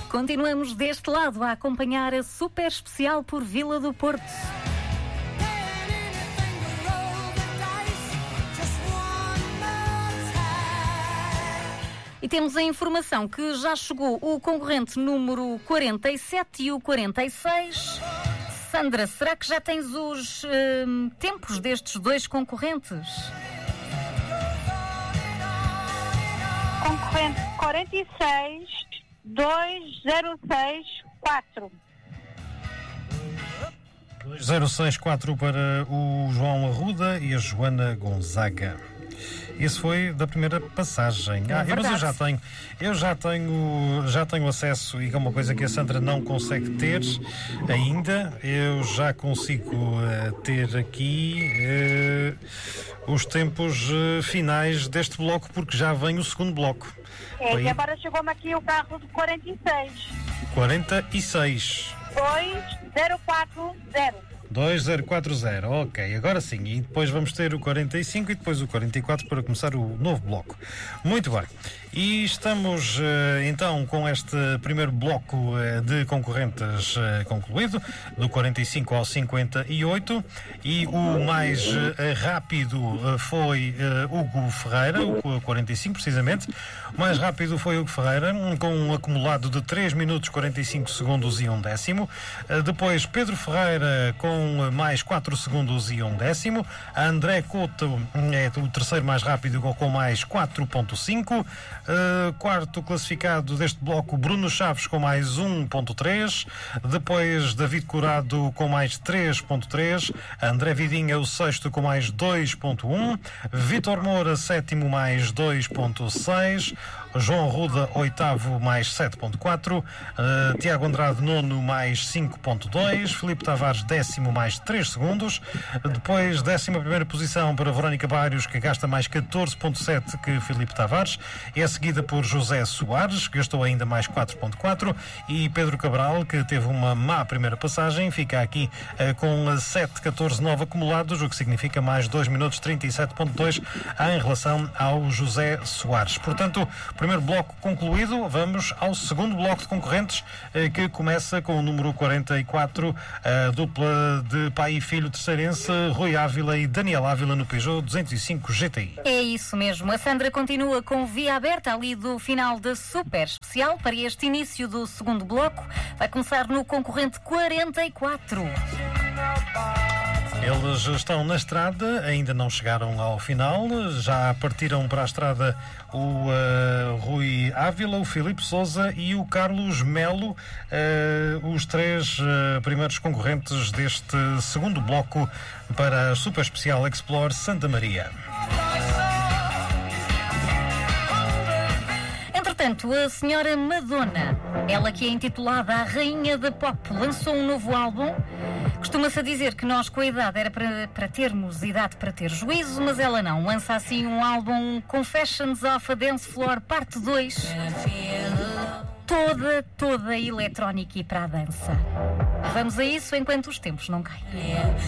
Continuamos deste lado a acompanhar a Super Especial por Vila do Porto. E temos a informação que já chegou o concorrente número 47 e o 46. Sandra, será que já tens os tempos destes dois concorrentes? Concorrente 46 2064. 2064 para o João Arruda e a Joana Gonzaga. Esse foi da primeira passagem. Mas eu já tenho acesso, e é uma coisa que a Sandra não consegue ter ainda. Eu já consigo ter aqui os tempos finais deste bloco, porque já vem o segundo bloco. E agora chegou-me aqui o carro de 46. 46. 2040. 2040, ok, agora sim. E depois vamos ter o 45 e depois o 44 para começar o novo bloco. Muito bem. E estamos então com este primeiro bloco de concorrentes concluído, do 45 ao 58, e o mais rápido foi Hugo Ferreira, o 45 precisamente. O mais rápido foi Hugo Ferreira, com um acumulado de 3 minutos 45 segundos e 1 décimo. Depois Pedro Ferreira com mais 4 segundos e 1 décimo. André Couto é o terceiro mais rápido com mais 4.5. Quarto classificado deste bloco, Bruno Chaves com mais 1.3. Depois David Curado com mais 3.3. André Vidinha o sexto com mais 2.1. Vítor Moura sétimo mais 2.6. João Arruda oitavo mais 7.4. Tiago Andrade nono mais 5.2. Filipe Tavares décimo mais 3 segundos. Depois 11ª posição para Verónica Barrios, que gasta mais 14.7 que Filipe Tavares. É seguida por José Soares, que gastou ainda mais 4.4, e Pedro Cabral, que teve uma má primeira passagem, fica aqui com 7.14.9 acumulados, o que significa mais 2 minutos 37.2 em relação ao José Soares. Portanto, primeiro bloco concluído, vamos ao segundo bloco de concorrentes, que começa com o número 44, a dupla de pai e filho terceirense, Rui Ávila e Daniel Ávila, no Peugeot 205 GTI. É isso mesmo, a Sandra continua com via aberta ali do final da Super Especial para este início do segundo bloco. Vai começar no concorrente 44. Eles estão na estrada, ainda não chegaram ao final, já partiram para a estrada o Rui Ávila, o Filipe Sousa e o Carlos Melo, os três primeiros concorrentes deste segundo bloco para a Super Especial Explore Santa Maria. Entretanto, a senhora Madonna, ela que é intitulada a Rainha da Pop, lançou um novo álbum. Costuma-se a dizer que nós com a idade era para termos idade para ter juízo, mas ela não. Lança assim um álbum Confessions of a Dance Floor Parte 2. Toda eletrónica e para a dança. Vamos a isso enquanto os tempos não caem.